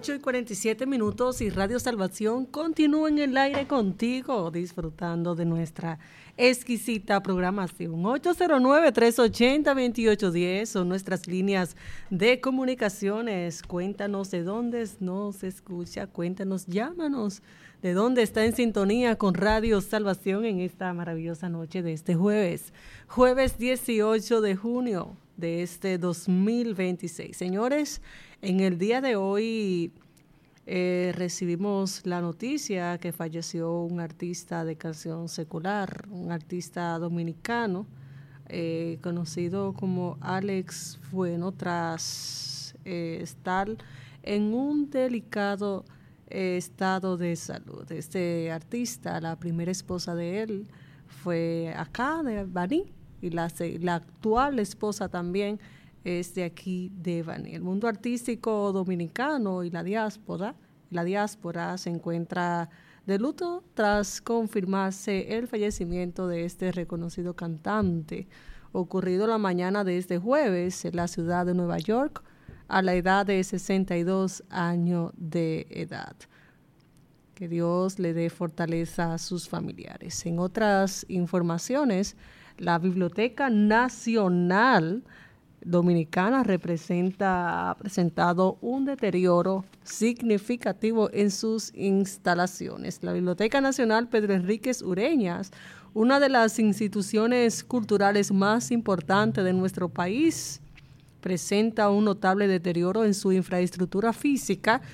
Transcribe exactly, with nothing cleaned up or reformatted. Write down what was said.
ocho y cuarenta y siete minutos y Radio Salvación continúa en el aire contigo, disfrutando de nuestra exquisita programación. ocho cero nueve, tres ochenta, veintiocho diez son nuestras líneas de comunicaciones. Cuéntanos de dónde nos escucha, cuéntanos, llámanos de dónde está en sintonía con Radio Salvación en esta maravillosa noche de este jueves, jueves dieciocho de junio de este dos mil veintiséis. Señores, en el día de hoy eh, recibimos la noticia que falleció un artista de canción secular, un artista dominicano, eh, conocido como Alex Bueno, tras eh, estar en un delicado eh, estado de salud. Este artista, la primera esposa de él, fue acá de Baní, y la, la actual esposa también es de aquí de Baní. El mundo artístico dominicano y la diáspora, la diáspora se encuentra de luto tras confirmarse el fallecimiento de este reconocido cantante, ocurrido la mañana de este jueves en la ciudad de Nueva York, a la edad de sesenta y dos años de edad. Que Dios le dé fortaleza a sus familiares. En otras informaciones, la Biblioteca Nacional Dominicana representa, ha presentado un deterioro significativo en sus instalaciones. La Biblioteca Nacional Pedro Enríquez Ureñas, una de las instituciones culturales más importantes de nuestro país, presenta un notable deterioro en su infraestructura física,